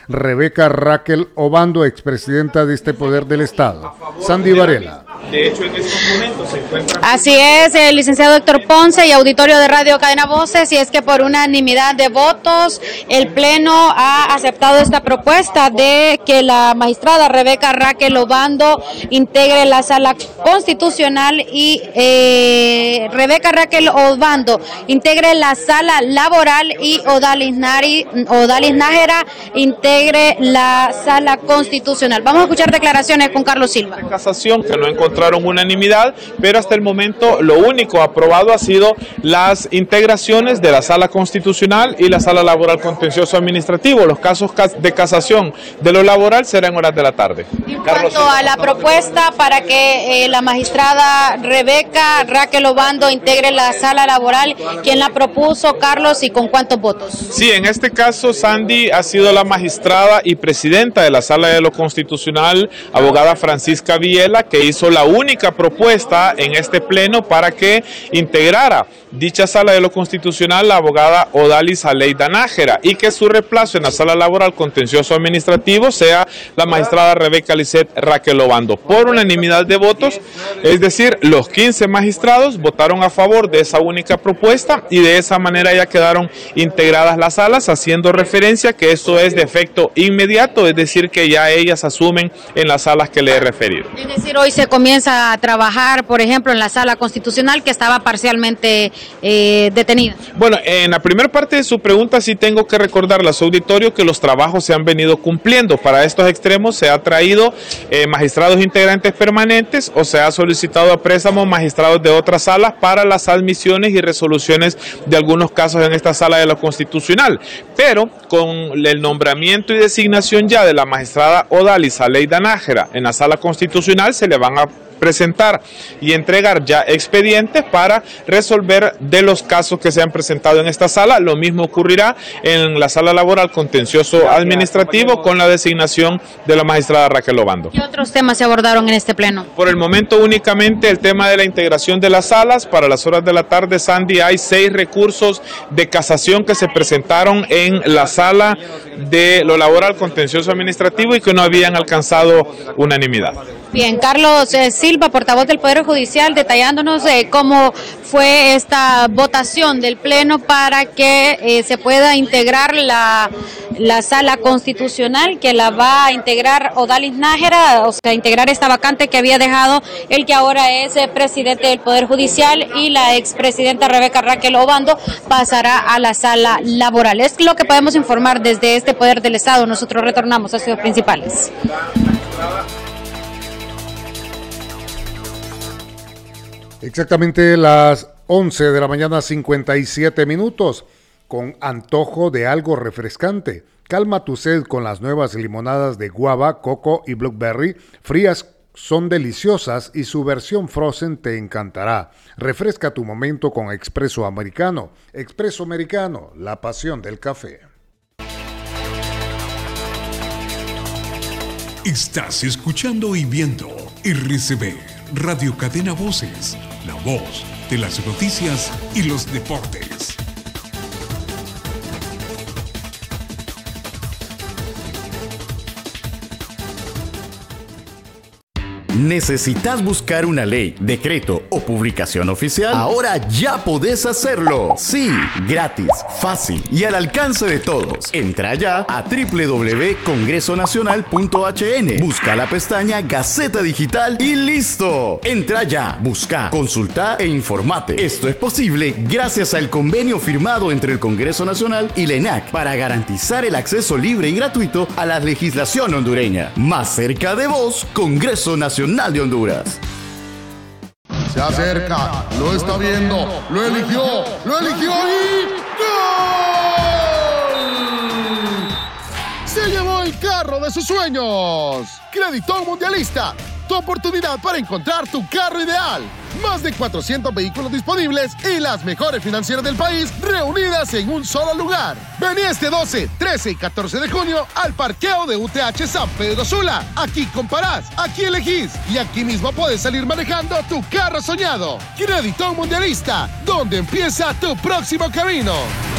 Rebeca Raquel Obando, expresidenta de este poder del Estado. Sandy Varela. De hecho, en estos momentos se encuentra... Así es, el licenciado Héctor Ponce y auditorio de Radio Cadena Voces, y es que por unanimidad de votos, el Pleno ha aceptado esta propuesta de que la magistrada Rebeca Raquel Obando integre la Sala Constitucional y Rebeca Raquel Obando integre la Sala Laboral y Odalis Nájera integre la Sala Constitucional. Vamos a escuchar declaraciones con Carlos Silva. Casación que no encontraron unanimidad, pero hasta el momento lo único aprobado ha sido las integraciones de la Sala Constitucional y la Sala Laboral Contencioso Administrativo. Los casos de casación de lo laboral serán en horas de la tarde. En cuanto a la propuesta para que la magistrada Rebeca Raquel Obando integre la Sala Laboral, ¿quién la propuso, Carlos, y con cuántos votos? Sí, en este caso Sandy ha sido la magistrada y presidenta de la Sala de lo Constitucional, abogada Francisca Viela, que hizo la única propuesta en este pleno para que integrara dicha Sala de lo Constitucional la abogada Odalis Nájera y que su reemplazo en la Sala Laboral Contencioso Administrativo sea la magistrada Rebeca Lisset Raquel Obando. Por unanimidad de votos, es decir, los 15 magistrados votaron a favor de esa única propuesta y de esa manera ya quedaron integradas las salas, haciendo referencia que esto es de efecto inmediato, es decir, que ya ellas asumen en las salas que le he referido. Es decir, hoy se comienza a trabajar, por ejemplo, en la Sala Constitucional, que estaba parcialmente detenida. Bueno, en la primera parte de su pregunta sí tengo que recordarle a su auditorio que los trabajos se han venido cumpliendo. Para estos extremos se ha traído magistrados integrantes permanentes o se ha solicitado a préstamo magistrados de otras salas para las admisiones y resoluciones de algunos casos en esta Sala de lo Constitucional. Pero con el nombramiento y designación ya de la magistrada Odalis Nájera en la Sala Constitucional se le van a presentar y entregar ya expedientes para resolver de los casos que se han presentado en esta sala. Lo mismo ocurrirá en la Sala Laboral Contencioso Administrativo con la designación de la magistrada Raquel Obando. ¿Qué otros temas se abordaron en este pleno? Por el momento únicamente el tema de la integración de las salas. Para las horas de la tarde, Sandy, hay 6 recursos de casación que se presentaron en la Sala de lo Laboral Contencioso Administrativo y que no habían alcanzado unanimidad. Bien, Carlos Silva, portavoz del Poder Judicial, detallándonos cómo fue esta votación del Pleno para que se pueda integrar la Sala Constitucional, que la va a integrar Odalis Nájera, o sea, integrar esta vacante que había dejado el que ahora es presidente del Poder Judicial, y la expresidenta Rebeca Raquel Obando pasará a la Sala Laboral. Es lo que podemos informar desde este Poder del Estado. Nosotros retornamos a estudios principales. Exactamente las 11 de la mañana, 57 minutos, con antojo de algo refrescante. Calma tu sed con las nuevas limonadas de guava, coco y blueberry. Frías son deliciosas y su versión frozen te encantará. Refresca tu momento con Expreso Americano. Expreso Americano, la pasión del café. Estás escuchando y viendo RCB, Radio Cadena Voces, la voz de las noticias y los deportes. ¿Necesitas buscar una ley, decreto o publicación oficial? Ahora ya podés hacerlo. Sí, gratis, fácil y al alcance de todos. Entra ya a www.congresonacional.hn. Busca la pestaña Gaceta Digital y listo. Entra ya, busca, consulta e informate. Esto es posible gracias al convenio firmado entre el Congreso Nacional y la ENAC para garantizar el acceso libre y gratuito a la legislación hondureña. Más cerca de vos, Congreso Nacional de Honduras. Se acerca, lo está viendo, lo eligió y ¡gol! Se llevó el carro de sus sueños. Crédito Mundialista, tu oportunidad para encontrar tu carro ideal. Más de 400 vehículos disponibles y las mejores financieras del país reunidas en un solo lugar. Vení este 12, 13 y 14 de junio al parqueo de UTH San Pedro Sula. Aquí comparás, aquí elegís y aquí mismo puedes salir manejando tu carro soñado. Crédito Mundialista, donde empieza tu próximo camino.